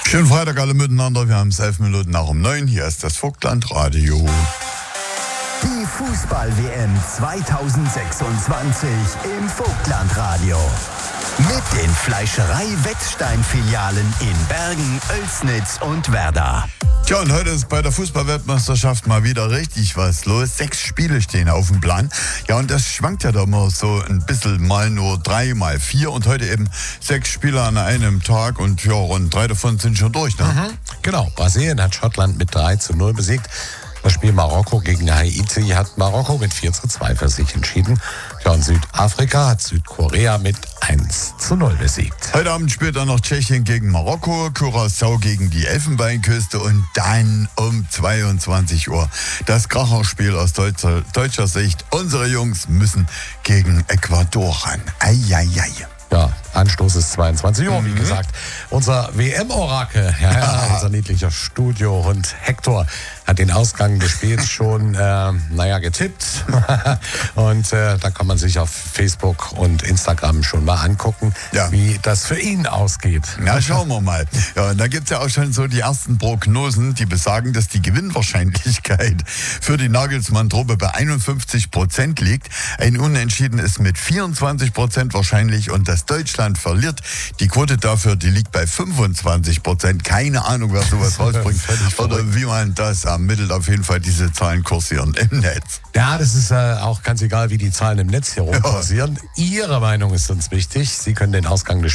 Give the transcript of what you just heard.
Schönen Freitag alle miteinander. Wir haben es 11 Minuten nach um 9. Hier ist das Vogtland-Radio. Die Fußball-WM 2026 im Vogtland-Radio. Mit den Fleischerei-Wettstein-Filialen in Bergen, Oelsnitz und Werder. Tja, und heute ist bei der Fußball-Weltmeisterschaft mal wieder richtig was los. 6 Spiele stehen auf dem Plan. Ja, und das schwankt ja da immer so ein bisschen, mal nur 3, mal 4. Und heute eben 6 Spiele an einem Tag. Und ja, rund 3 davon sind schon durch, ne? Genau, Brasilien hat Schottland mit 3:0 besiegt. Das Spiel Marokko gegen Haiti hat Marokko mit 4:2 für sich entschieden. Ja, und Südafrika hat Südkorea mit 1:0 besiegt. Heute Abend spielt dann noch Tschechien gegen Marokko, Curaçao gegen die Elfenbeinküste und dann um 22 Uhr das Kracherspiel aus deutscher Sicht. Unsere Jungs müssen gegen Ecuador ran. Eieiei. Ja, Anstoß ist 22 Uhr, wie gesagt. Unser WM-Orakel, unser niedlicher Studiohund Hector, hat den Ausgang des Spiels schon, getippt. Und da kann man sich auf Facebook und Instagram schon mal angucken, wie das für ihn ausgeht. Na, schauen wir mal. Ja, und da gibt es ja auch schon so die ersten Prognosen, die besagen, dass die Gewinnwahrscheinlichkeit für die Nagelsmann-Truppe bei 51% liegt. Ein Unentschieden ist mit 24% wahrscheinlich und dass Deutschland verliert. Die Quote dafür, die liegt bei 25%. Keine Ahnung, wer sowas rausbringt oder wie man das ermittelt. Auf jeden Fall diese Zahlen kursieren im Netz. Ja, das ist auch ganz egal, wie die Zahlen im Netz hier rum kursieren. Ihre Meinung ist uns wichtig. Sie können den Ausgang des